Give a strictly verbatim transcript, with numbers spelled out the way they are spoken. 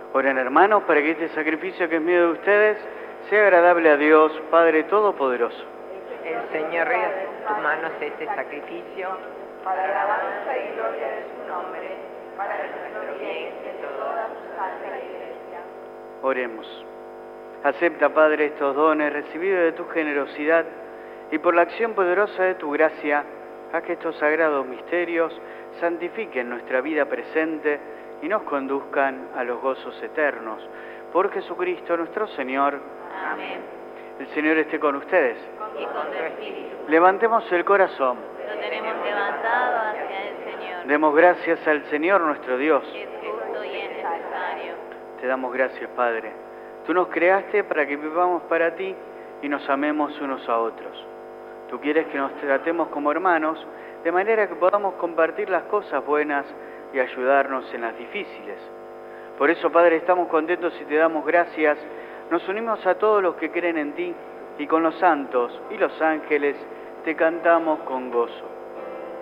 Oren, hermanos, para que este sacrificio que es mío de ustedes sea agradable a Dios, Padre Todopoderoso. El Señor rey de tus manos este sacrificio, para la alabanza y gloria de su nombre, para nuestro bien y de toda su santa Iglesia. Oremos. Acepta, Padre, estos dones recibidos de tu generosidad y por la acción poderosa de tu gracia, haz que estos sagrados misterios santifiquen nuestra vida presente y nos conduzcan a los gozos eternos. Por Jesucristo nuestro Señor. Amén. El Señor esté con ustedes. Y con tu espíritu. Levantemos el corazón. Lo tenemos levantado hacia el Señor. Demos gracias al Señor nuestro Dios. Que es justo y es necesario. Te damos gracias, Padre. Tú nos creaste para que vivamos para ti y nos amemos unos a otros. Tú quieres que nos tratemos como hermanos, de manera que podamos compartir las cosas buenas y ayudarnos en las difíciles. Por eso, Padre, estamos contentos y te damos gracias. Nos unimos a todos los que creen en ti y con los santos y los ángeles te cantamos con gozo.